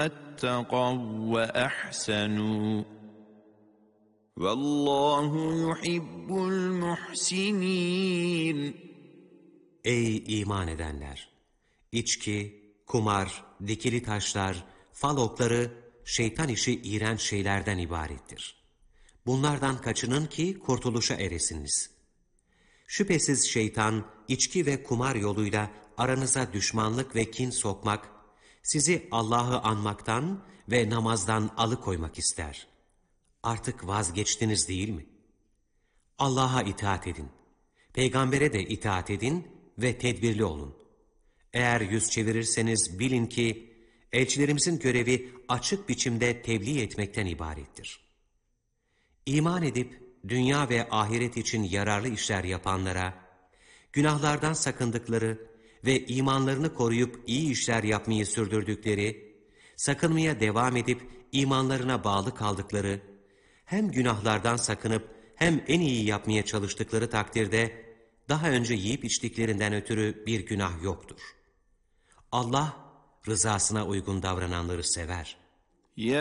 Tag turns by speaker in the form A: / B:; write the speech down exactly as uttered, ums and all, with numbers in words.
A: اتقوا وأحسنوا والله يحب المحسنين.
B: Ey iman edenler! İçki, kumar, dikili taşlar, fal okları, şeytan işi iğrenç şeylerden ibarettir. Bunlardan kaçının ki kurtuluşa eresiniz. Şüphesiz şeytan, içki ve kumar yoluyla aranıza düşmanlık ve kin sokmak, sizi Allah'ı anmaktan ve namazdan alıkoymak ister. Artık vazgeçtiniz değil mi? Allah'a itaat edin. Peygambere de itaat edin ve tedbirli olun. Eğer yüz çevirirseniz bilin ki elçilerimizin görevi açık biçimde tebliğ etmekten ibarettir. İman edip dünya ve ahiret için yararlı işler yapanlara, günahlardan sakındıkları ve imanlarını koruyup iyi işler yapmayı sürdürdükleri, sakınmaya devam edip imanlarına bağlı kaldıkları, hem günahlardan sakınıp hem en iyi yapmaya çalıştıkları takdirde daha önce yiyip içtiklerinden ötürü bir günah yoktur. Allah rızasına uygun davrananları sever.
A: Ya